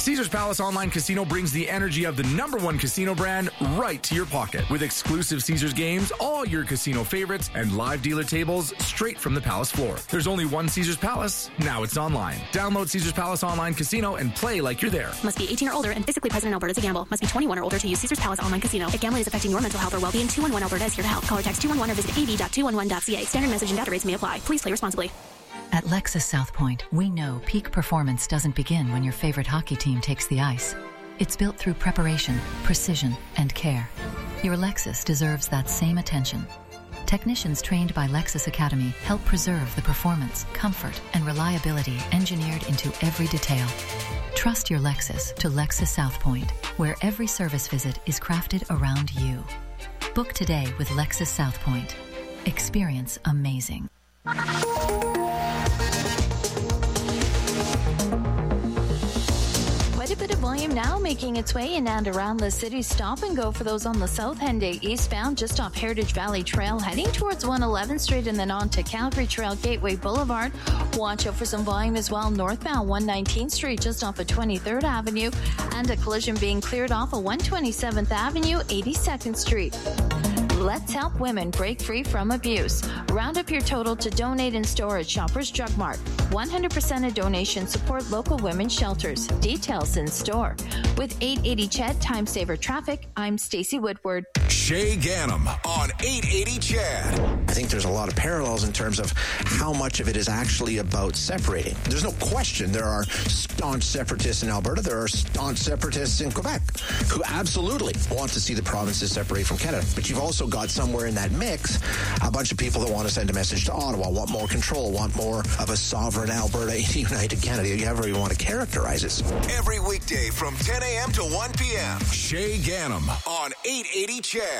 Caesars Palace Online Casino brings the energy of the #1 casino brand right to your pocket. With exclusive Caesars games, all your casino favorites, and live dealer tables straight from the Palace floor. There's only one Caesars Palace. Now it's online. Download Caesars Palace Online Casino and play like you're there. Must be 18 or older and physically present in Alberta to gamble. Must be 21 or older to use Caesars Palace Online Casino. If gambling is affecting your mental health or well-being, 211 Alberta is here to help. Call or text 211 or visit ab.211.ca. Standard message and data rates may apply. Please play responsibly. At Lexus South Point, we know peak performance doesn't begin when your favorite hockey team takes the ice. It's built through preparation, precision, and care. Your Lexus deserves that same attention. Technicians trained by Lexus Academy help preserve the performance, comfort, and reliability engineered into every detail. Trust your Lexus to Lexus South Point, where every service visit is crafted around you. Book today with Lexus South Point. Experience amazing. Quite a bit of volume now making its way in and around the city. Stop and go for those on the South Henday eastbound, just off Heritage Valley Trail, heading towards 111th Street and then on to Calgary Trail Gateway Boulevard. Watch out for some volume as well northbound 119th Street, just off of 23rd Avenue, and a collision being cleared off of 127th Avenue, 82nd Street. Let's help women break free from abuse. Round up your total to donate in store at Shoppers Drug Mart. 100% of donations support local women's shelters. Details in store. With 880 CHED Time Saver Traffic, I'm Stacey Woodward. Shay Ganem on 880 CHED. I think there's a lot of parallels in terms of how much of it is actually about separating. There's no question there are staunch separatists in Alberta. There are staunch separatists in Quebec who absolutely want to see the provinces separate from Canada. But you've also got somewhere in that mix a bunch of people that want to send a message to Ottawa, want more control, want more of a sovereign Alberta in a united Canada. You however you want to characterize it. Every weekday from 10 a.m. to 1 p.m. Shay Ganem on 880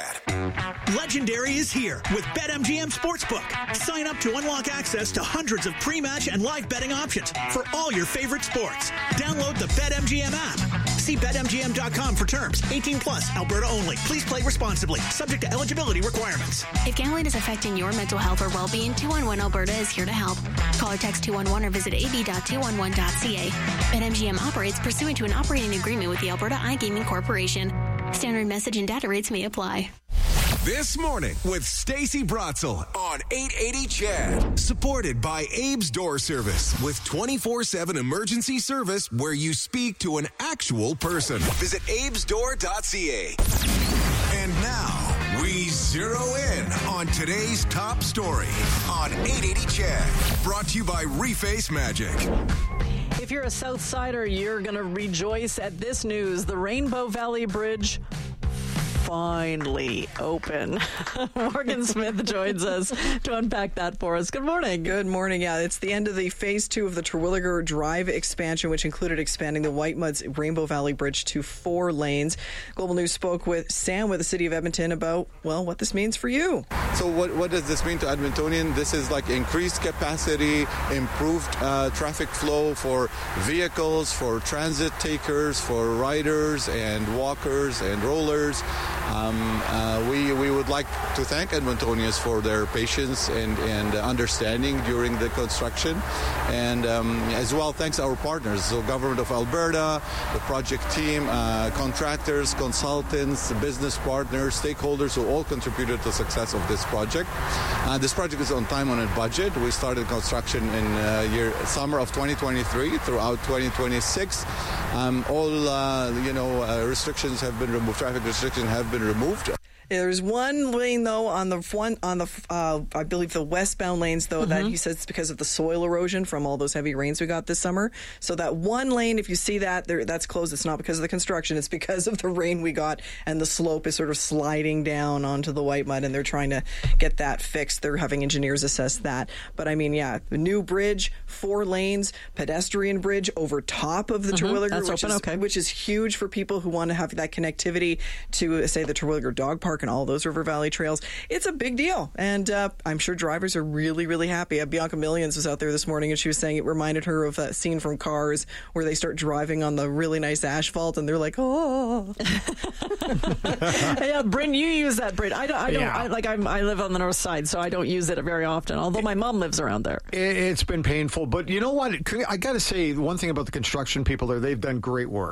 CHED. Legendary is here with BetMGM Sportsbook. Sign up to unlock access to hundreds of pre-match and live betting options for all your favorite sports. Download the BetMGM app. See BetMGM.com for terms. 18 plus, Alberta only. Please play responsibly. Subject to eligibility requirements. If gambling is affecting your mental health or well-being, 211 Alberta is here to help. Call or text 211 or visit ab.211.ca. BetMGM operates pursuant to an operating agreement with the Alberta iGaming Corporation. Standard message and data rates may apply. This morning with Stacey Bratzel on 880 CHED. Supported by Abe's Door Service with 24/7 emergency service where you speak to an actual person. Visit abesdoor.ca. And now we zero in on today's top story on 880 CHED. Brought to you by Reface Magic. If you're a South Sider, you're going to rejoice at this news. The Rainbow Valley Bridge finally open. Morgan Smith joins us to unpack that for us. Good morning. Good morning. Yeah, it's the end of the phase 2 of the Terwilliger Drive expansion, which included expanding the Whitemuds Rainbow Valley Bridge to 4 lanes. Global News spoke with Sam with the City of Edmonton about, well, what this means for you. So what does this mean to Edmontonian? This is like increased capacity, improved traffic flow for vehicles, for transit takers, for riders and walkers and rollers. We would like to thank Edmontonians for their patience and understanding during the construction, and as well thanks our partners, so Government of Alberta, the project team, contractors, consultants, business partners, stakeholders who all contributed to the success of this project. This project is on time, on a budget. We started construction in summer of 2023 throughout 2026. All restrictions have been removed. Traffic restrictions have been removed. There's one lane though on the I believe the westbound lanes though that he says it's because of the soil erosion from all those heavy rains we got this summer. So that one lane, if you see that that's closed, it's not because of the construction, it's because of the rain we got, and the slope is sort of sliding down onto the Whitemud, and they're trying to get that fixed. They're having engineers assess that. But I mean, yeah, the new bridge, 4 lanes, pedestrian bridge over top of the Terwilliger, which is huge for people who want to have that connectivity to, say, the Terwilliger Dog Park and all those River Valley trails. It's a big deal, and I'm sure drivers are really, really happy. Bianca Millions was out there this morning, and she was saying it reminded her of that scene from Cars where they start driving on the really nice asphalt, and they're like, oh. Yeah, Bryn, you use that bridge. I live on the north side, so I don't use it very often, although my mom lives around there. It's been painful, but you know what? I got to say one thing about the construction people there. They've done great work.